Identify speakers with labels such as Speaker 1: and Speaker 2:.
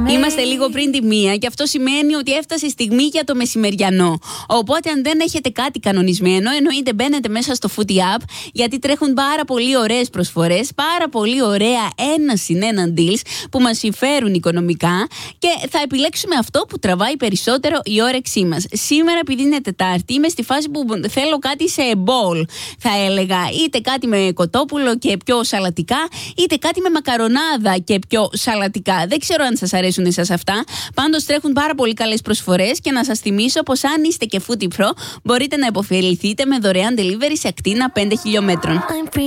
Speaker 1: Είμαστε λίγο πριν τη 1 και αυτό σημαίνει ότι έφτασε η στιγμή για το μεσημεριανό. Οπότε, αν δεν έχετε κάτι κανονισμένο, εννοείται μπαίνετε μέσα στο Footy App, γιατί τρέχουν πάρα πολύ ωραίες προσφορές, πάρα πολύ ωραία ένα συν έναν deals που μας συμφέρουν οικονομικά και θα επιλέξουμε αυτό που τραβάει περισσότερο η όρεξή μας. Σήμερα, επειδή είναι Τετάρτη, είμαι στη φάση που θέλω κάτι σε bowl, θα έλεγα. Είτε κάτι με κοτόπουλο και πιο σαλατικά, είτε κάτι με μακαρονάδα και πιο σαλατικά. Δεν ξέρω αν σας αρέσουν εσάς αυτά. Πάντως τρέχουν πάρα πολύ καλές προσφορές και να σας θυμίσω πως αν είστε και Footy Pro, μπορείτε να υποφεληθείτε με δωρεάν delivery σε ακτίνα 5 χιλιόμετρων.